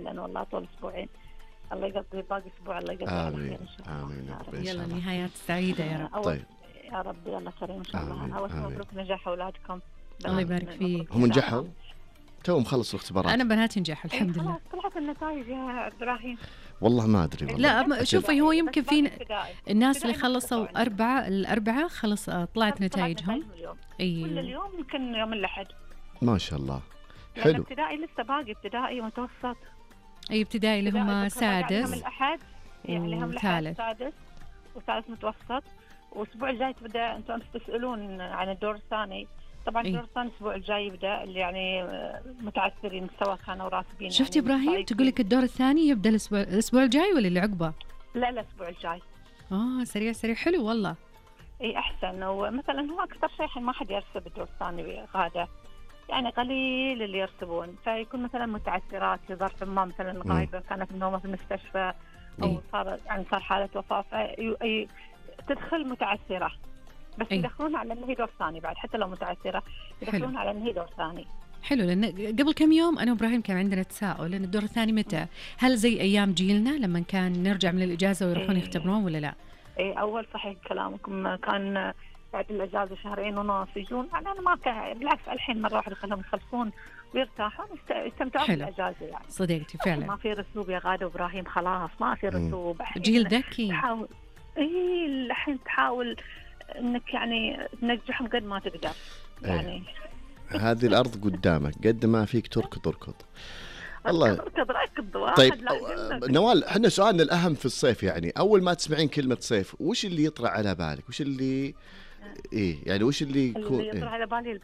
فعلا والله طول أسبوعين. الله يقضي باقي أسبوع، الله يقضي على خير إن شاء الله. آمين يا رب. يلا نهايات سعيدة يا رب. طيب يا رب يلا كريم إن شاء الله. أول مبروك نجاح أولادكم. الله يبارك فيك. هم نجحوا؟ توهم خلصوا اختبارات. أنا بناتي نجحوا الحمد لله. طلعت النتائج يا إبراهيم. والله ما أدري والله. لا شوفي، هو يمكن في الناس اللي خلصوا الأربعة خلص طلعت نتائجهم. كل اليوم يمكن يوم الأحد. ما شاء الله حلو. ابتدائي لسه باقي ابتدائي ومتوسط. أي ابتدائي اللي هم سادس الأحد يعني هم الأحد سادس وثالث متوسط. والأسبوع الجاي تبدأ. أنتم أمس تسألون عن الدور الثاني. طبعا الدور الثاني الأسبوع الجاي يبدأ اللي يعني متعثرين سواء كانوا راتبين. شفتي يعني إبراهيم تقول لك الدور الثاني يبدأ الأسبوع الجاي ولا اللي عقبه؟ لا الأسبوع الجاي. سريع سريع حلو والله. اي احسن. ومثلا هو اكثر شيء الحين ما حد يرسب الدور الثاني غاده، يعني قليل اللي يرسبون. فيكون مثلا متعثرات في ظرف ما، مثلا غايبه كانت النومه في المستشفى او صار حاله وفاه، تدخل متعثره بس يدخلون على انه هي دور ثاني بعد، حتى لو متعثره يدخلون على انه هي دور ثاني. حلو. لأن قبل كم يوم أنا وإبراهيم كان عندنا تساؤل لأن الدور الثاني متى؟ هل زي أيام جيلنا لما كان نرجع من الإجازة ويروحون يختبرون ولا لا؟ أول صحيح كلامكم، كان بعد الإجازة 2.5 يجون. أنا ما كان، بالعكس الحين مرة واحدة خلهم يخلصون ويرتاحون يستمتعون بالإجازة يعني. صدقتي فعلا. ما في رسوب يا غادة وإبراهيم، خلاص ما في رسوب. جيل ذكي. تحاول الحين تحاول إنك يعني تنجحهم قد ما تقدر يعني. هذه الأرض قدامك، قد ما فيك تركض. الله. طيب نوال، احنا سؤالنا الأهم في الصيف يعني أول ما تسمعين كلمة صيف وش اللي يطرأ على بالك؟ وش اللي يعني وش اللي يكون اللي يطرأ على بالي؟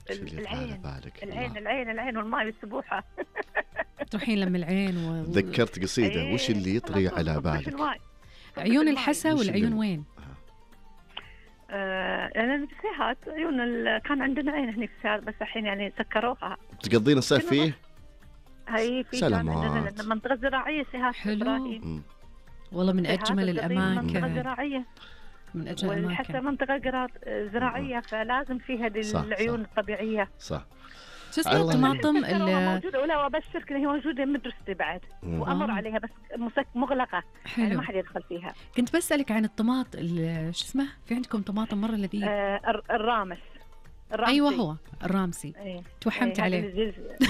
العين والماء والسبوحة. تروحين لما العين ذكرت قصيدة. وش اللي يطري على بالك؟ عيون الحسا والعيون وين؟ أنا الكسيهات عيون كان عندنا عين هني كسيهات بس الحين يعني سكروها. تقضين الصيف فيه؟ هاي في عندنا منطقة زراعية سيهات. حلو والله من أجمل الأماكن. منطقة زراعية من أجمل الأماكن. والحسا منطقة زراعية فلازم فيها هذه العيون الطبيعية. صح. شو اسمه الطماطم موجودة ولا أبشرك إن هي موجودة مدرستي بعد وأمر عليها بس مغلقة. حلو. يعني ما حد يدخل فيها. كنت بسألك عن الطماطم شو اسمه، في عندكم طماطم مرة لذيذ. الرامس. أيوة هو الرامسي. توحمت عليه.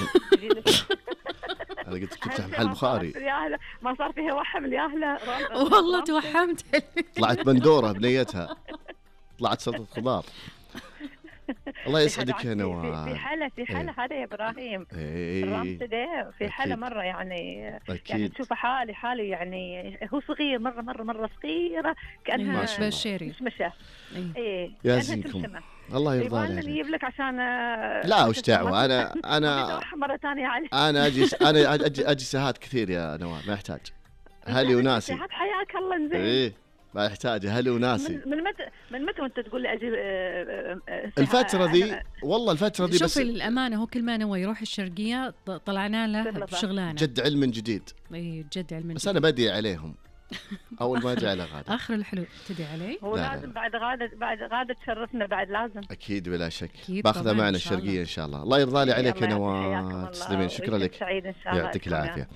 أنا قلت تفتح محل بخاري. ما صار فيها وحم يا أهلا. والله توحمت. طلعت بندورة بنيتها، طلعت سلطة خضار. الله يسعدك يا نوال. في حالة هذا يا إبراهيم. الرامس ده في حالة مرة يعني. يعني تشوف حالي يعني هو صغير مرة صغيرة كأنها مش بشيري. مش مشاه. يا زينكم. الله يرضى عليك. أنا أجيب لك عشان لا وش دعوة. أنا مرة ثانية علي. أنا أجي ساعات كثير يا نوال، ما يحتاج. هلي وناسي. ساعات حياك الله نزين. ما يحتاج هلي وناسي. من متى وانت تقول لي اجي الفترة ذي والله الفترة ذي. شوفي للأمانة هو كل ما نوى يروح الشرقية طلعنا له بشغلانة جد علم جديد. جد علم جديد. بس أنا بدي عليهم أول ما أجي على غادة. آخر الحلو تدي علي. هو لازم بعد غادة تشرفنا بعد لازم. أكيد بلا شك. باخذها معنا الشرقية إن شاء الله. الله يرضى لي عليك يا نوال. تسلمين. شكرا لك. يعطيك العافية.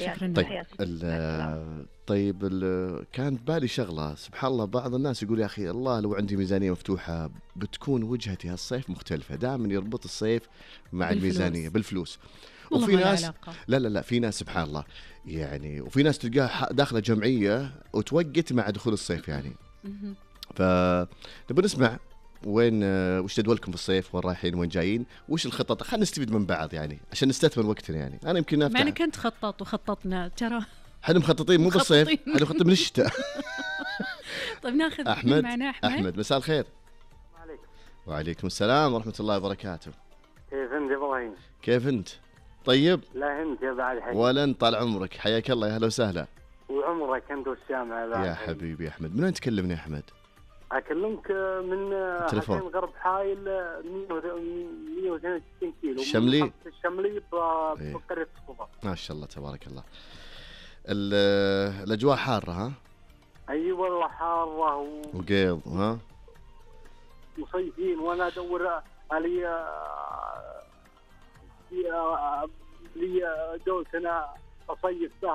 طيب كانت بالي شغلة سبحان الله. بعض الناس يقول يا أخي الله لو عندي ميزانية مفتوحة بتكون وجهتي هالصيف مختلفة. دائما يربط الصيف مع الميزانية بالفلوس. وفي ناس لا في ناس سبحان الله يعني، وفي ناس تلقاها داخلة جمعية وتوقت مع دخول الصيف يعني. فنبغى نسمع وش جدولكم في الصيف، وين رايحين وين جايين، وش الخطط. خلينا نستفيد من بعض يعني عشان نستثمر وقتنا يعني. أنا يمكن أفتح. معنا كنت خطط وخططنا ترى. احنا مخططين مو بالصيف، احنا مخططين من الشتاء. طيب ناخذ معنا أحمد. مساء الخير. وعليكم السلام ورحمة الله وبركاته. كيف انت يا ابراهيم؟ كيف انت؟ طيب. لا انت يا بعد حي. ولا طال عمرك، حياك الله، يا هلا وسهلا. وعمرك انت والسامع بعد يا حبيبي أحمد. من وين تكلمني يا أحمد؟ اكلمك من تليفون غرب حايل 162 كيلو. الشملي بقرية الصفا. ما شاء الله تبارك الله. الأجواء حارة ها؟ أي والله حارة وقيض ها؟ مصيفين وأنا أدور لي دولة أنا أصيف